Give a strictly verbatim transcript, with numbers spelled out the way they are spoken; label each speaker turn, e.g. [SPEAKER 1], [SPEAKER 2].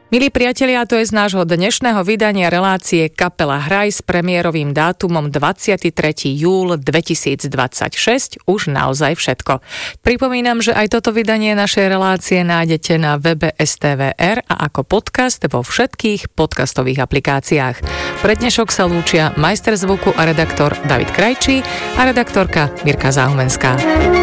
[SPEAKER 1] Milí priatelia, to je z nášho dnešného vydania relácie Kapela Hraj s premiérovým dátumom dvadsiateho tretieho júla dvetisícdvadsaťšesť už naozaj všetko. Pripomínam, že aj toto vydanie našej relácie nájdete na webe es té vé er a ako podcast vo všetkých podcastových aplikáciách. Pre dnešok sa lúčia majster zvuku a redaktor David Krajčí a redaktorka Mirka Záhumenská.